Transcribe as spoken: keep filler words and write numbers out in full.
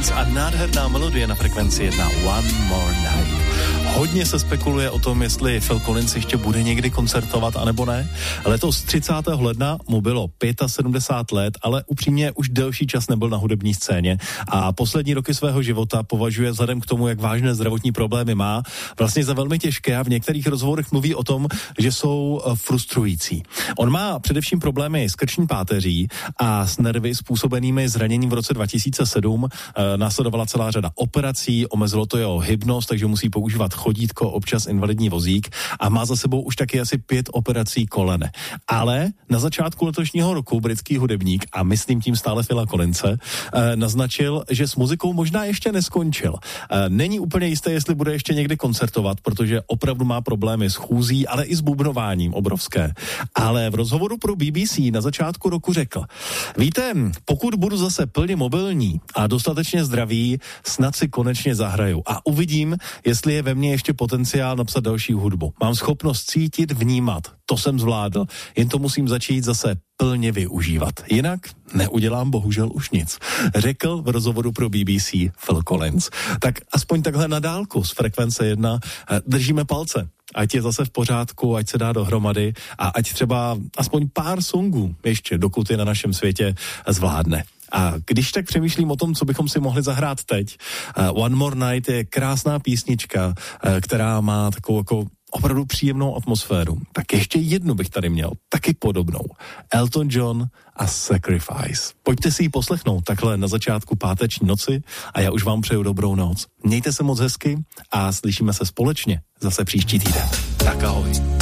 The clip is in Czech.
Collins a nádherná melodie na frekvenci jedna, One More Night. Hodně se spekuluje o tom, jestli Phil Collins ještě bude někdy koncertovat, anebo ne. Letos třicátého ledna mu bylo sedmdesát pět let, ale upřímně už delší čas nebyl na hudební scéně a poslední roky svého života považuje vzhledem k tomu, jak vážné zdravotní problémy má, vlastně za velmi těžké a v některých rozhovorech mluví o tom, že jsou frustrující. On má především problémy s krční páteří a s nervy způsobenými zraněním v roce dva tisíce sedm. E, následovala celá řada operací, omezilo to jeho hybnost, takže musí používat chodítko, občas invalidní vozík a má za sebou už taky asi pět operací kolene. Ale na začátku letošního roku britský hudebník, a myslím tím stále Phila Collinse, eh, naznačil, že s muzikou možná ještě neskončil. Eh, není úplně jisté, jestli bude ještě někdy koncertovat, protože opravdu má problémy s chůzí, ale i s bubnováním obrovské. Ale v rozhovoru pro B B C na začátku roku řekl: víte, pokud budu zase plně mobilní a dostatečně zdravý, snad si konečně zahraju a uvidím, jestli je ve mně ještě potenciál napsat další hudbu. Mám schopnost cítit, vnímat. To jsem zvládl. Jen to musím začít zase plně využívat. Jinak neudělám bohužel už nic. Řekl v rozhovoru pro B B C Phil Collins. Tak aspoň takhle na dálku z frekvence jedna držíme palce. Ať je zase v pořádku, ať se dá dohromady a ať třeba aspoň pár songů ještě, dokud je na našem světě, zvládne. A když tak přemýšlím o tom, co bychom si mohli zahrát teď, uh, One More Night je krásná písnička, uh, která má takovou jako opravdu příjemnou atmosféru. Tak ještě jednu bych tady měl, taky podobnou. Elton John a Sacrifice. Pojďte si ji poslechnout takhle na začátku páteční noci a já už vám přeju dobrou noc. Mějte se moc hezky a slyšíme se společně zase příští týden. Tak ahoj.